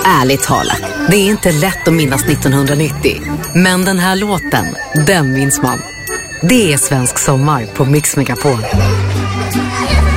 Ärligt talat, det är inte lätt att minnas 1990. Men den här låten, den minns man. Det är svensk sommar på Mix Megapol.